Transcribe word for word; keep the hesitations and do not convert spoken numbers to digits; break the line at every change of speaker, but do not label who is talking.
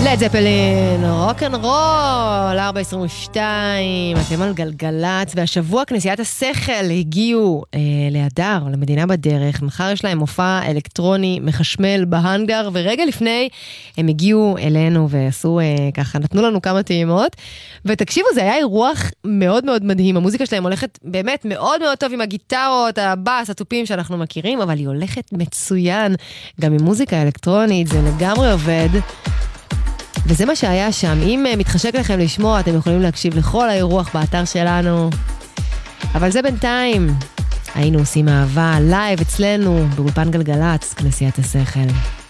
לד זפלין, רוק אנד רול, ארבע עשרים ושתיים, אתם על גלגלת, והשבוע כנסיית השכל הגיעו אה, להדר, למדינה בדרך, מחר יש להם מופע אלקטרוני מחשמל בהנגר, ורגע לפני הם הגיעו אלינו ועשו אה, ככה, נתנו לנו כמה טעימות, ותקשיבו, זה היה אירוח מאוד מאוד מדהים, המוזיקה שלהם הולכת באמת מאוד מאוד טוב עם הגיטרות, הבאס, הטופים שאנחנו מכירים, אבל היא הולכת מצוין, גם עם מוזיקה אלקטרונית, זה לגמרי עובד, וזה מה שהיה שם. אם מתחשק לכם לשמוע, אתם יכולים להקשיב לכל האירוח באתר שלנו. אבל זה בינתיים. היינו עושים אהבה לייב אצלנו באולפן גלגלץ, כנסיית השכל.